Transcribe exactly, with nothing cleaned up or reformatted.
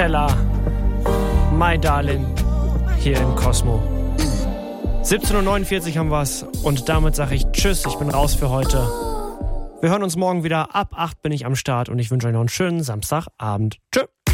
Cella, My Darling, hier im Cosmo. siebzehn Uhr neunundvierzig haben wir's und damit sage ich Tschüss, ich bin raus für heute. Wir hören uns morgen wieder, ab acht bin ich am Start und ich wünsche euch noch einen schönen Samstagabend. Tschüss.